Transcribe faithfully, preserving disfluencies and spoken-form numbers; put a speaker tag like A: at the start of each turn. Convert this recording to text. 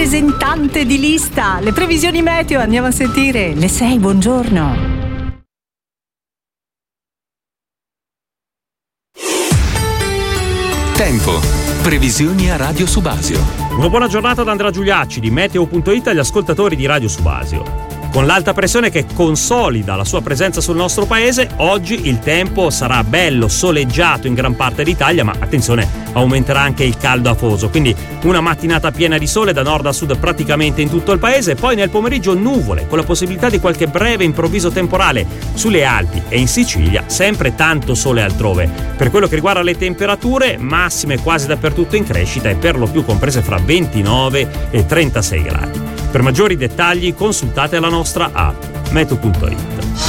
A: rappresentante di lista. Le previsioni meteo, andiamo a sentire. Le sei, buongiorno.
B: Tempo. Previsioni a Radio Subasio.
C: Una buona giornata da Andrea Giuliacci di Meteo punto it agli ascoltatori di Radio Subasio. Con l'alta pressione che consolida la sua presenza sul nostro paese, oggi il tempo sarà bello, soleggiato in gran parte d'Italia, ma attenzione, aumenterà anche il caldo afoso, quindi una mattinata piena di sole da nord a sud praticamente in tutto il paese, poi nel pomeriggio nuvole, con la possibilità di qualche breve improvviso temporale sulle Alpi e in Sicilia, sempre tanto sole altrove. Per quello che riguarda le temperature, massime quasi dappertutto in crescita e per lo più comprese fra ventinove e trentasei gradi. Per maggiori dettagli consultate la nostra app Meteo punto it.